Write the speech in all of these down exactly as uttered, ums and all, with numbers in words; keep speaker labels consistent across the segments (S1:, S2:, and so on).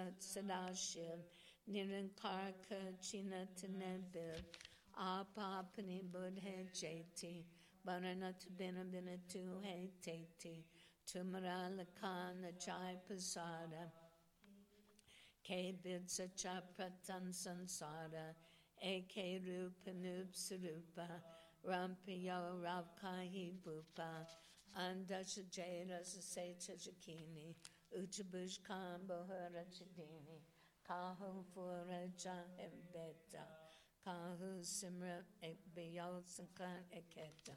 S1: Sadashiv, Nirankarka Chinatanabir, Apapani Budhe Jeti, Baranat Bina Bina Tu He Teti, Tumaralakana Jai Pasada, K Bidsa Chapratan Sansara, Eke Rupa Noob Sarupa, Rampiyo Ravkahi Bupa, Andasha Jada Sasecha Jakini, Uchabush Kambo Hura Chidini, Kahu Fura Jahim Beta, Kahu Simra Ekbiyot Sankan Eketa,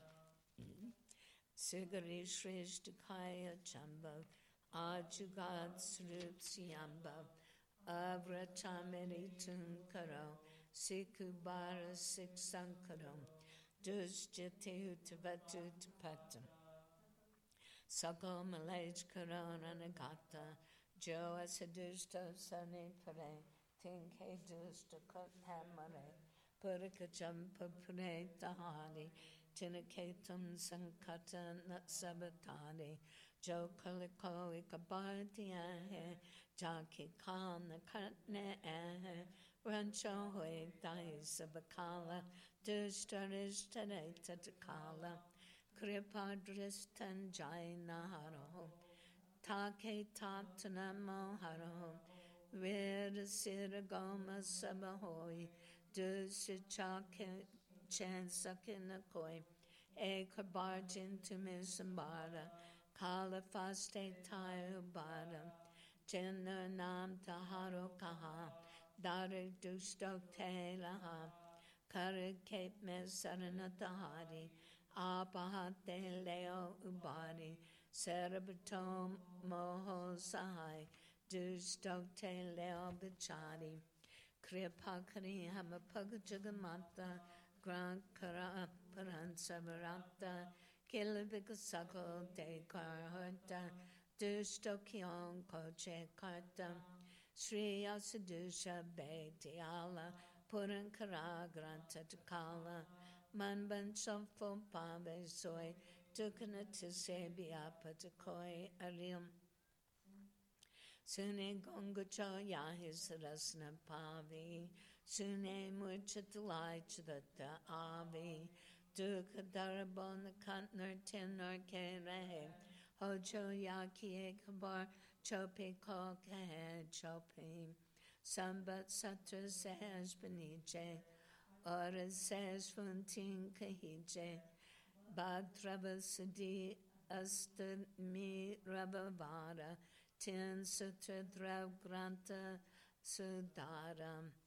S1: Sigari Shrish Dukaya Chamba, Ajugad Srup Siamba, Avra Chameri Tunkaro, Sikubara Sik Sankaro, Dus Jatu Tavatu Tapatam. Sako Malaj Karana Nagata, Jo Asadusto Sani Pare, Tinke Dusta Kut Hamare, Purika Champa Pure Tahani, Tinakatum Sankata Natsabatani, Jo Kaliko Ikabartia, Jaki Khan the Katne, Rancho Hui Dai Sabakala, Dustarish Tane Tatakala. Kripadristan Jai Naharo, Take Tatanamo Haro, Ved Siragoma Sabahoi, Dusichake Chansakinakoi, E Kabarjin to Misambara, Kala Faste Tayubara, Jenna Nam Taharo Kaha, Dari Dustok Telaha, Kari Cape Mesaranatahari, Apahate Leo Ubari, Serabatom Moho Sahai, Dustokte Leo Bichari, Kripakari Hamapagajagamata, Grand Kara Paransavarata, Kilabikasako De Karhata, Dustokyon Koche Karta, Sri Asadusha Betiala, Purankara Granta Takala, Manban Shamfo Pave Soy, Tukana Tisebia Patakoi Arium. Sune Gongacho Yahis Rasna Pavi, Sune Muchatalai Chadata Avi, Dukadarabon the Kantner Tenor Kere, Hojo Yaki Kabar, Chopi Koke Chopi, Sambat Satra Sahash Beniche. Ora says Funtin Kahije, Bad Travasadi Asta Mi Rabavara, Tin Sutra Drav Granta Sudara,